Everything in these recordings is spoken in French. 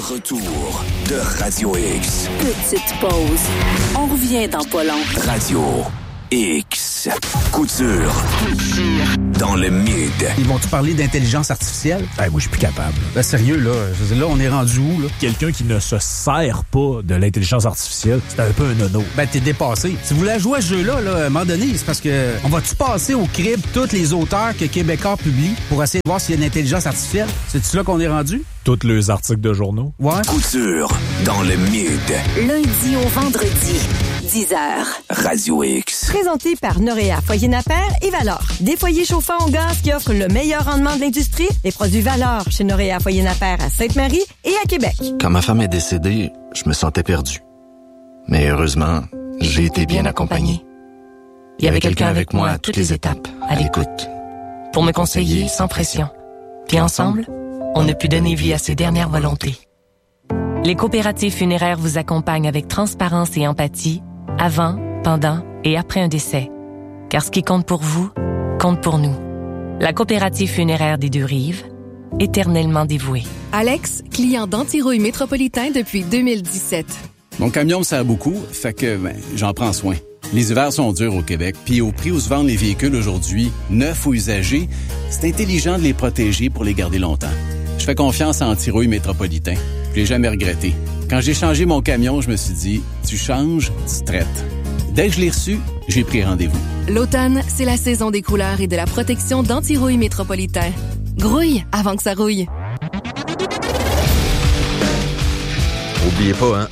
retour de Radio X. Petite pause. On revient dans pas long. Radio X. Couture. Dans le mid. Ils vont-tu parler d'intelligence artificielle? Moi, je suis plus capable. Ben, sérieux, là. Je veux dire, là, on est rendu où, là? Quelqu'un qui ne se sert pas de l'intelligence artificielle, c'est un peu un nono. Ben, t'es dépassé. Si vous voulez jouer à ce jeu-là, là, à un moment donné, c'est parce que on va-tu passer au crible tous les auteurs que Québécois publient pour essayer de voir s'il y a une intelligence artificielle? C'est-tu là qu'on est rendu? Tous les articles de journaux. Ouais. Couture. Dans le mid. Lundi au vendredi, 10h. Radio X. Présenté par Noréa Foyer Napper et Valor. Des foyers chauffants au gaz qui offrent le meilleur rendement de l'industrie. Les produits Valor chez Noréa Foyer Napper à Sainte-Marie et à Québec. Quand ma femme est décédée, je me sentais perdu. Mais heureusement, j'ai été bien accompagné. Il y avait quelqu'un avec moi à toutes les étapes, à l'écoute. Pour me conseiller sans pression. Puis ensemble, on a pu donner vie à ses dernières volontés. Les coopératives funéraires vous accompagnent avec transparence et empathie, avant, pendant et après un décès. Car ce qui compte pour vous, compte pour nous. La coopérative funéraire des Deux-Rives, éternellement dévouée. Alex, client d'Antirouille Métropolitain depuis 2017. Mon camion me sert beaucoup, fait que j'en prends soin. Les hivers sont durs au Québec, puis au prix où se vendent les véhicules aujourd'hui, neufs ou usagés, c'est intelligent de les protéger pour les garder longtemps. Je fais confiance à Antirouille Métropolitain. Je l'ai jamais regretté. Quand j'ai changé mon camion, je me suis dit, tu changes, tu traites. Dès que je l'ai reçu, j'ai pris rendez-vous. L'automne, c'est la saison des couleurs et de la protection d'Antirouille Métropolitain. Grouille avant que ça rouille. Oubliez pas,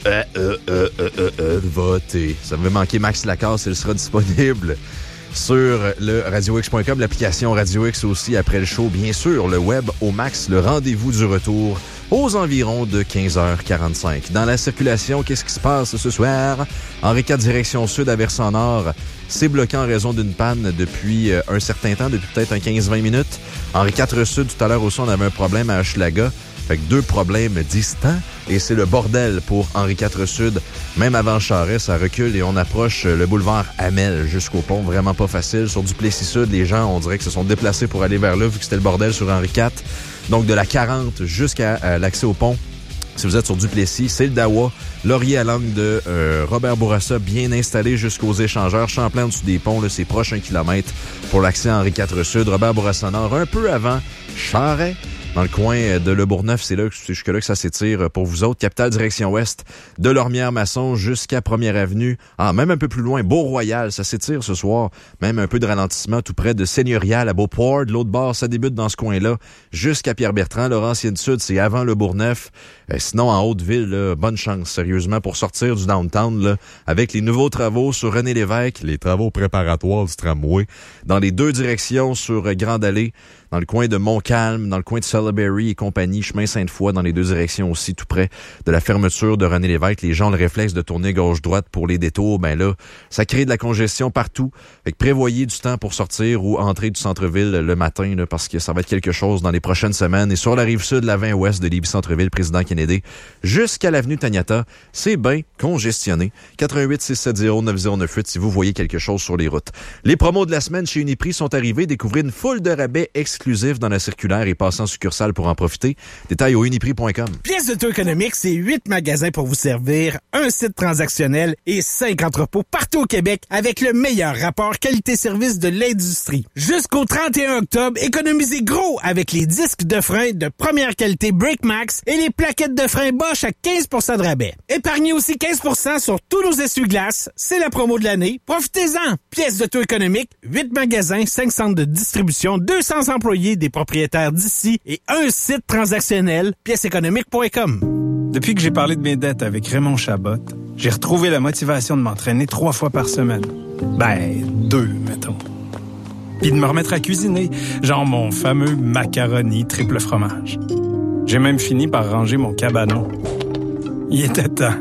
votez. Ça me manquer Max Lacasse, il sera disponible sur le radiox.com, l'application Radio X aussi après le show, bien sûr, le web au max, le rendez-vous du retour aux environs de 15h45. Dans la circulation, qu'est-ce qui se passe ce soir? Henri IV, direction sud à Versant-Nord, c'est bloqué en raison d'une panne depuis un certain temps, depuis peut-être un 15-20 minutes. Henri IV sud, tout à l'heure aussi, on avait un problème à Hochelaga. Fait que deux problèmes distants et c'est le bordel pour Henri IV Sud. Même avant Charest, ça recule et on approche le boulevard Hamel jusqu'au pont. Vraiment pas facile. Sur Duplessis Sud, les gens, on dirait que se sont déplacés pour aller vers là vu que c'était le bordel sur Henri IV. Donc de la 40 jusqu'à l'accès au pont. Si vous êtes sur Duplessis, c'est le Dawa. Laurier à l'angle de Robert Bourassa, bien installé jusqu'aux échangeurs. Champlain au-dessus des ponts, là, c'est proche 1 kilomètre pour l'accès à Henri IV Sud. Robert Bourassa Nord, un peu avant Charest. Dans le coin de Le Bourgneuf, c'est jusque-là que ça s'étire pour vous autres. Capitale direction ouest, de Lormière-Masson jusqu'à 1er Avenue. Même un peu plus loin, Beau-Royal, ça s'étire ce soir. Même un peu de ralentissement tout près de Seigneurial à Beauport. De l'autre bord, ça débute dans ce coin-là jusqu'à Pierre-Bertrand. Laurentienne-Sud, c'est avant Le Bourgneuf. Sinon, en Haute-Ville, là, bonne chance, sérieusement, pour sortir du downtown là, avec les nouveaux travaux sur René-Lévesque, les travaux préparatoires du tramway, dans les deux directions sur Grande Allée, dans le coin de Montcalm, dans le coin de Salisbury et compagnie, chemin Sainte-Foy, dans les deux directions aussi, tout près de la fermeture de René-Lévesque. Les gens ont le réflexe de tourner gauche-droite pour les détours. Ben là, ça crée de la congestion partout. Fait que prévoyez du temps pour sortir ou entrer du centre-ville le matin, là, parce que ça va être quelque chose dans les prochaines semaines. Et sur la rive sud, la 20 ouest de Lévis-Centreville, Président Kennedy, jusqu'à l'avenue Taniata, c'est bien congestionné. 88-670-9098 si vous voyez quelque chose sur les routes. Les promos de la semaine chez Uniprix sont arrivés. Découvrez une foule de rabais exclusifs dans la circulaire et passez en succursale pour en profiter. Détails au uniprix.com. Pièces de Tour économique, c'est 8 magasins pour vous servir, un site transactionnel et 5 entrepôts partout au Québec avec le meilleur rapport qualité-service de l'industrie. Jusqu'au 31 octobre, économisez gros avec les disques de frein de première qualité BrakeMax et les plaquettes de frein Bosch à 15% de rabais. Épargnez aussi 15% sur tous nos essuie-glaces. C'est la promo de l'année. Profitez-en! Pièces de Tour économique, 8 magasins, 5 centres de distribution, 200 employés, des propriétaires d'ici et un site transactionnel, pièceéconomique.com. Depuis que j'ai parlé de mes dettes avec Raymond Chabot, j'ai retrouvé la motivation de m'entraîner 3 fois par semaine. 2, mettons. Puis de me remettre à cuisiner, genre mon fameux macaroni triple fromage. J'ai même fini par ranger mon cabanon. Il était temps.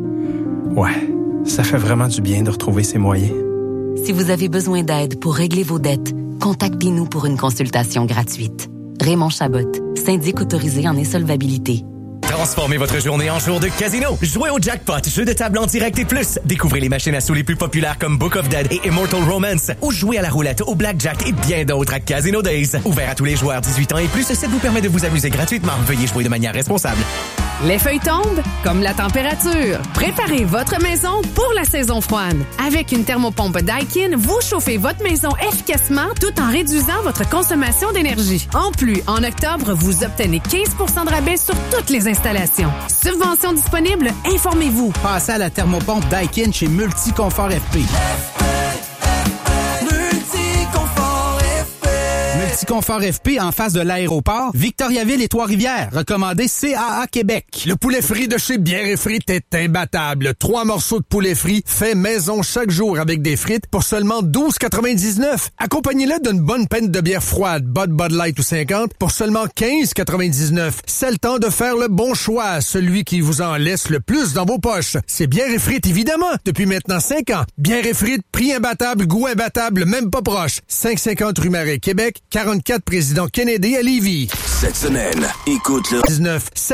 Ouais, ça fait vraiment du bien de retrouver ses moyens. Si vous avez besoin d'aide pour régler vos dettes, contactez-nous pour une consultation gratuite. Raymond Chabot, syndic autorisé en insolvabilité. Transformez votre journée en jour de casino. Jouez au jackpot, jeu de table en direct et plus. Découvrez les machines à sous les plus populaires comme Book of Dead et Immortal Romance. Ou jouez à la roulette, au blackjack et bien d'autres à Casino Days. Ouvert à tous les joueurs 18 ans et plus, ce site vous permet de vous amuser gratuitement. Veuillez jouer de manière responsable. Les feuilles tombent comme la température. Préparez votre maison pour la saison froide. Avec une thermopompe Daikin, vous chauffez votre maison efficacement tout en réduisant votre consommation d'énergie. En plus, en octobre, vous obtenez 15 % de rabais sur toutes les installations. Subventions disponibles, informez-vous. Passez à la thermopompe Daikin chez Multiconfort FP. Multiconfort FP en face de l'aéroport, Victoriaville et Trois-Rivières, recommandé CAA Québec. Le poulet frit de chez Bière & Frites est imbattable. 3 morceaux de poulet frit fait maison chaque jour avec des frites pour seulement 12,99. Accompagnez-le d'une bonne pinte de bière froide, Bud Light ou 50 pour seulement 15,99. C'est le temps de faire le bon choix, celui qui vous en laisse le plus dans vos poches. C'est Bière & Frites, évidemment, depuis maintenant 5 ans. Bière & Frites, prix imbattable, goût imbattable, même pas proche. 550 rue Marais, Québec, 44 Président Kennedy à Lévis. Cette semaine, écoute le 19